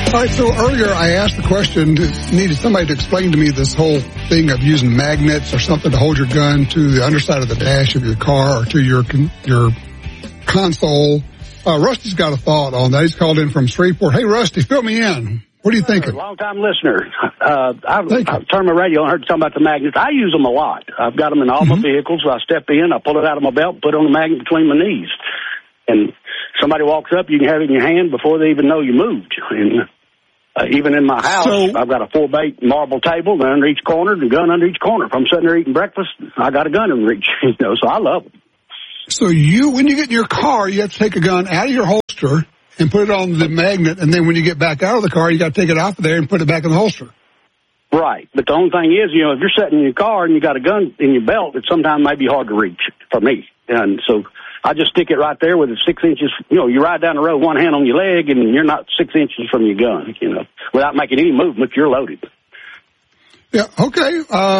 All right, so earlier I asked the question, needed somebody to explain to me this whole thing of using magnets or something to hold your gun to the underside of the dash of your car or to your console. Rusty's got a thought on that. He's called in from Shreveport. Hey, Rusty, fill me in. What are you thinking? Long-time listener. I've turned my radio on, heard you talking about the magnets. I use them a lot. I've got them in all my vehicles. I step in, I pull it out of my belt, put on the magnet between my knees. And somebody walks up, you can have it in your hand before they even know you moved. And even in my house, I've got a 4-bay marble table under each corner, and a gun under each corner. If I'm sitting there eating breakfast, I got a gun in reach. So I love them. So when you get in your car, you have to take a gun out of your holster and put it on the magnet, and then when you get back out of the car, you got to take it off of there and put it back in the holster. Right. But the only thing is, if you're sitting in your car and you got a gun in your belt, it sometimes may be hard to reach for me. And so I just stick it right there with it 6 inches. You ride down the road, one hand on your leg, and you're not 6 inches from your gun, without making any movement, you're loaded. Yeah, okay.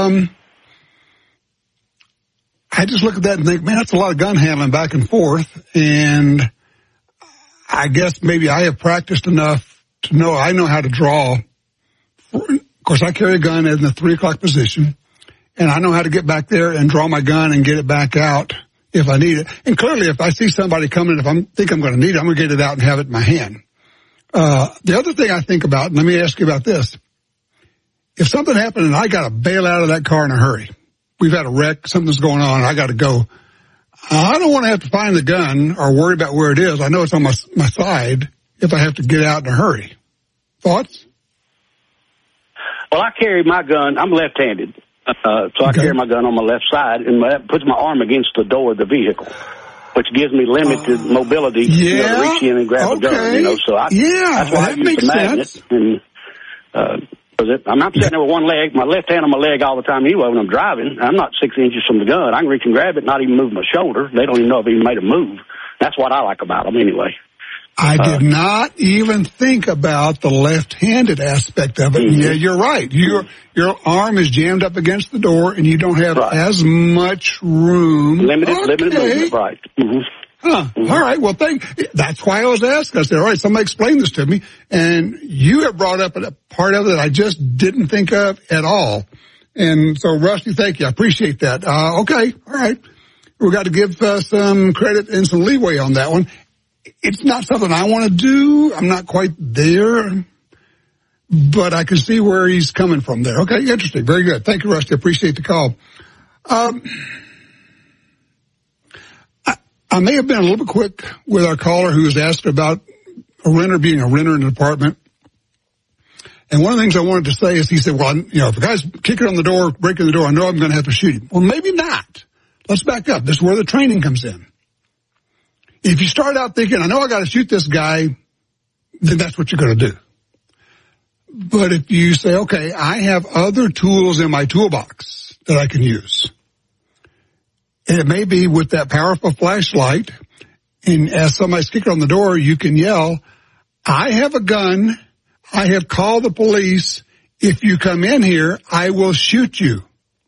I just look at that and think, man, that's a lot of gun handling back and forth. And I guess maybe I have practiced enough to know I know how to draw. Of course, I carry a gun in the 3 o'clock position, and I know how to get back there and draw my gun and get it back out if I need it. And clearly, if I see somebody coming, if I think I'm going to need it, I'm going to get it out and have it in my hand. The other thing I think about, and let me ask you about this. If something happened and I got to bail out of that car in a hurry, we've had a wreck, something's going on, I got to go. I don't want to have to find the gun or worry about where it is. I know it's on my side if I have to get out in a hurry. Thoughts? Well, I carry my gun. I'm left-handed, so I carry my gun on my left side, and that puts my arm against the door of the vehicle, which gives me limited mobility to reach in and grab a gun. So that's why I use the magnet. And, I'm not sitting there with one leg, my left hand on my leg all the time anyway when I'm driving. I'm not 6 inches from the gun. I can reach and grab it, not even move my shoulder. They don't even know I've even made a move. That's what I like about them anyway. I did not even think about the left-handed aspect of it. Yeah, you're right. Your arm is jammed up against the door, and you don't have as much room. Limited movement, right. All right. Well, that's why I was asking. I said, all right, somebody explain this to me. And you have brought up a part of it that I just didn't think of at all. And so, Rusty, thank you. I appreciate that. Okay. All right. We've got to give some credit and some leeway on that one. It's not something I want to do. I'm not quite there, but I can see where he's coming from there. Okay. Interesting. Very good. Thank you, Rusty. I appreciate the call. I may have been a little bit quick with our caller who was asked about a renter being a renter in an apartment. And one of the things I wanted to say is he said, well, if a guy's kicking on the door, breaking the door, I know I'm going to have to shoot him. Well, maybe not. Let's back up. This is where the training comes in. If you start out thinking, I know I got to shoot this guy, then that's what you're going to do. But if you say, okay, I have other tools in my toolbox that I can use. And it may be with that powerful flashlight, and as somebody's kicking on the door, you can yell, I have a gun. I have called the police. If you come in here, I will shoot you.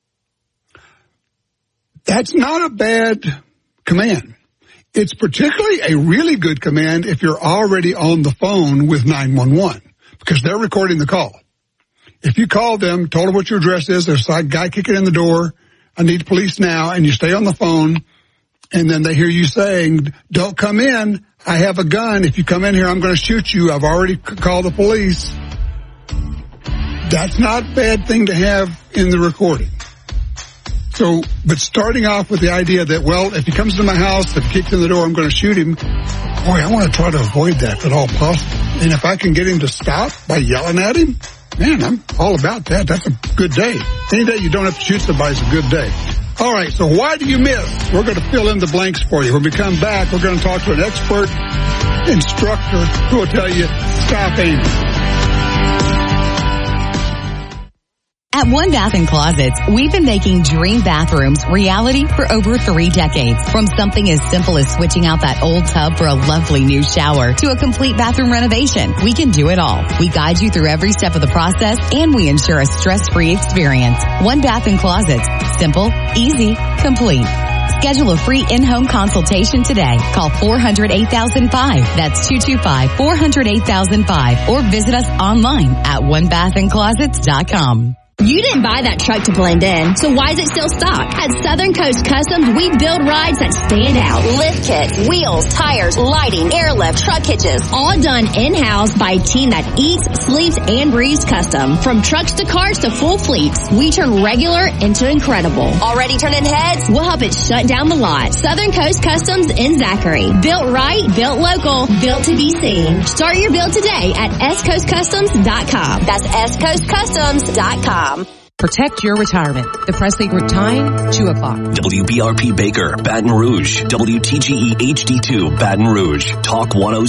That's not a bad command. It's particularly a really good command if you're already on the phone with 911, because they're recording the call. If you call them, told them what your address is, there's a guy kicking in the door, I need police now, and you stay on the phone, and then they hear you saying, don't come in, I have a gun, if you come in here, I'm going to shoot you, I've already called the police. That's not a bad thing to have in the recording. So, but starting off with the idea that, well, if he comes to my house, if he kicks in the door, I'm going to shoot him, boy, I want to try to avoid that if at all possible. And if I can get him to stop by yelling at him, man, I'm all about that. That's a good day. Any day you don't have to shoot somebody is a good day. All right, so why do you miss? We're going to fill in the blanks for you. When we come back, we're going to talk to an expert instructor who will tell you, stop aiming. At One Bath & Closets, we've been making dream bathrooms reality for over 3 decades. From something as simple as switching out that old tub for a lovely new shower to a complete bathroom renovation, we can do it all. We guide you through every step of the process, and we ensure a stress-free experience. One Bath & Closets. Simple, easy, complete. Schedule a free in-home consultation today. Call 400-8005. That's 225-400-8005. Or visit us online at onebathandclosets.com. You didn't buy that truck to blend in, so why is it still stock? At Southern Coast Customs, we build rides that stand out. Lift kits, wheels, tires, lighting, airlift, truck hitches, all done in-house by a team that eats, sleeps, and breathes custom. From trucks to cars to full fleets, we turn regular into incredible. Already turning heads? We'll help it shut down the lot. Southern Coast Customs in Zachary. Built right, built local, built to be seen. Start your build today at scoastcustoms.com. That's scoastcustoms.com. Protect your retirement. The Presley Group time, 2 o'clock. WBRP Baker, Baton Rouge. WTGE HD2, Baton Rouge. Talk 106.